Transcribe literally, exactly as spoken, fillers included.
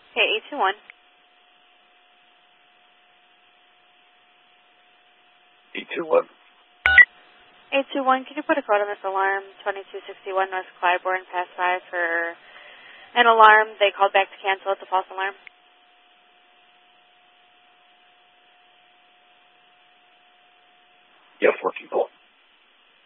Okay, eight two one. eight two one. eight two one, can you put a code on this alarm, twenty-two sixty-one West Clybourne, past five for an alarm? They called back to cancel. It's a false alarm. Yeah, four people.